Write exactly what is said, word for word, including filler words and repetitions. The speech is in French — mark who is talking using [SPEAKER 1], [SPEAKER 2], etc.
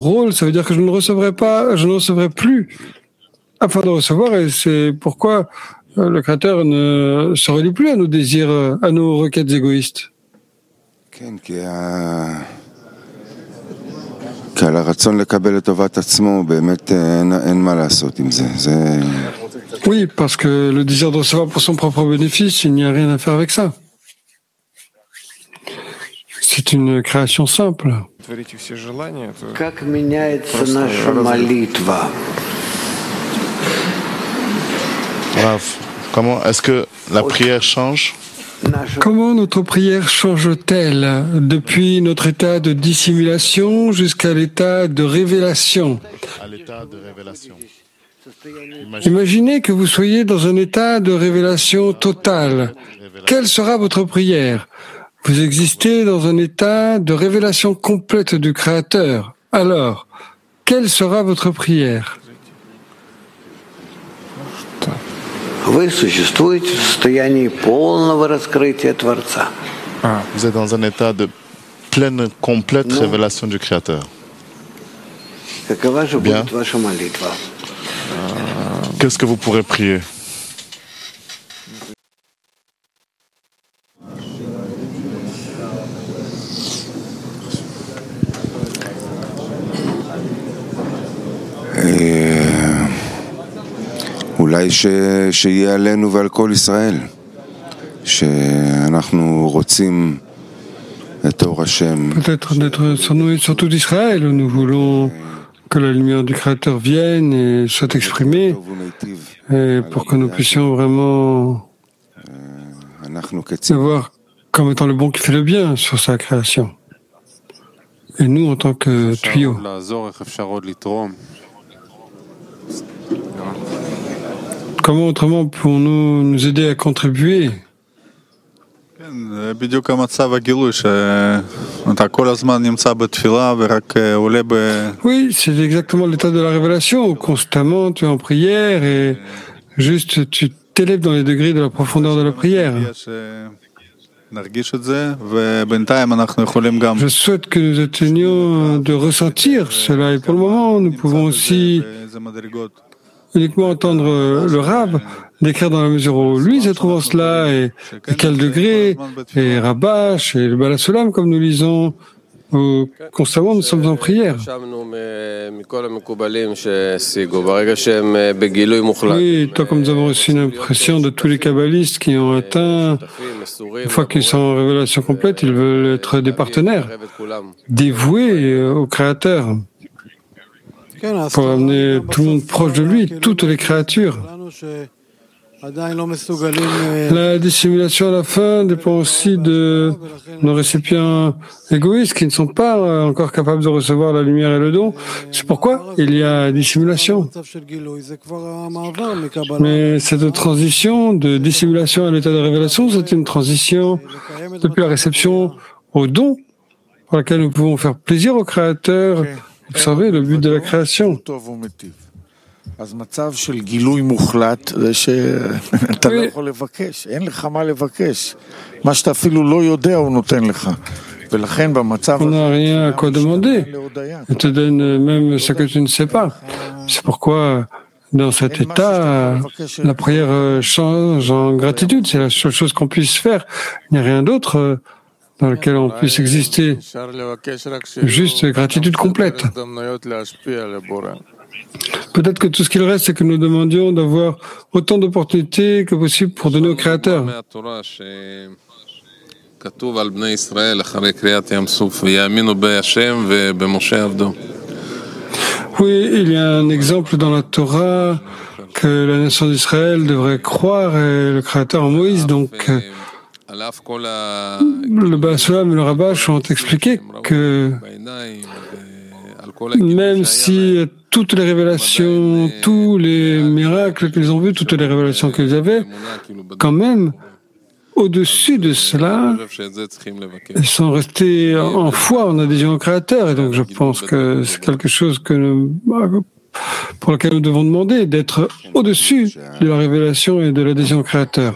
[SPEAKER 1] rôle, ça veut dire que je ne recevrai pas, je ne recevrai plus afin de recevoir, et c'est pourquoi le Créateur ne se relie plus à nos désirs, à nos requêtes égoïstes. Oui, parce que le désir de recevoir pour son propre bénéfice, il n'y a rien à faire avec ça. C'est une création simple.
[SPEAKER 2] Как меняется наша молитва?
[SPEAKER 3] Rav, comment est-ce que la prière change?
[SPEAKER 1] Comment notre prière change-t-elle depuis notre état de dissimulation jusqu'à l'état de révélation?
[SPEAKER 3] À l'état de révélation.
[SPEAKER 1] Imaginez que vous soyez dans un état de révélation totale. Quelle sera votre prière? Vous existez dans un état de révélation complète du Créateur. Alors, quelle sera votre prière?
[SPEAKER 2] Вы существуете в состоянии полного раскрытия Творца.
[SPEAKER 3] Vous êtes dans un état de pleine, complète révélation du Créateur.
[SPEAKER 2] Какова же будет ваша молитва?
[SPEAKER 3] Qu'est-ce que vous pourrez prier?
[SPEAKER 4] אולי שיהיה עלינו ועל כל ישראל, שאנחנו רוצים את אור השם.
[SPEAKER 1] Peut-être d'être sur nous et sur tout Israël. Nous voulons que la lumière du Créateur vienne et soit exprimée, et pour que nous puissions vraiment le voir comme étant le bon qui fait le bien sur sa création. Et nous, en tant que tuyaux. Comment autrement pouvons-nous nous aider à contribuer? Oui, c'est exactement l'état de la révélation. Constamment, tu es en prière et juste tu t'élèves dans les degrés de la profondeur de la prière. Je souhaite que nous atteignions de ressentir cela, et pour le moment, nous pouvons aussi uniquement entendre le Rav décrire dans la mesure où lui se trouve en cela, et à quel degré, et Rabash, et le Bala Sulam, comme nous lisons, où constamment nous sommes en prière. Oui, toi, comme nous avons reçu une impression de tous les kabbalistes qui ont atteint, une fois qu'ils sont en révélation complète, ils veulent être des partenaires, dévoués au Créateur, pour amener tout le monde proche de lui, toutes les créatures. La dissimulation à la fin dépend aussi de nos récipients égoïstes qui ne sont pas encore capables de recevoir la lumière et le don. C'est pourquoi il y a dissimulation. Mais cette transition de dissimulation à l'état de révélation, c'est une transition depuis la réception au don, pour laquelle nous pouvons faire plaisir au Créateur. Observez le but de la création.
[SPEAKER 5] אז מצב של גילוי מוחלט זה שאתה לא יכול לבקש, אין לך מה לבקש. מה שאתה אפילו לא יודע הוא נותן לך. ולכן במצב
[SPEAKER 1] on n'a rien à quoi demander. Il te donne même ce que tu ne sais pas. C'est pourquoi dans cet état, la prière change en gratitude. C'est la seule chose qu'on puisse faire. Il n'y a rien d'autre dans lequel on puisse exister. Juste gratitude complète. Peut-être que tout ce qu'il reste, c'est que nous demandions d'avoir autant d'opportunités que possible pour donner au Créateur. Oui, il y a un exemple dans la Torah que la nation d'Israël devrait croire et le Créateur en Moïse. Donc, le Bala Sulam et le Rabash ont expliqué que même si toutes les révélations, tous les miracles qu'ils ont vus, toutes les révélations qu'ils avaient, quand même, au-dessus de cela, ils sont restés en foi, en adhésion au Créateur. Et donc je pense que c'est quelque chose que nous, pour lequel nous devons demander, d'être au-dessus de la révélation et de l'adhésion au Créateur.